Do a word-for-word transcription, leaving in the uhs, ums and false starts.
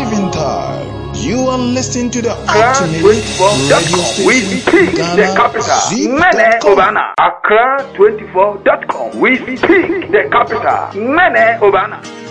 living time. You are listening to the Accra ultimate twenty-four dot radio com. We station, speak the Ghana, capital. zip Mene dot com. Obana. Accra twenty-four dot com. We speak the capital. Mene Obana.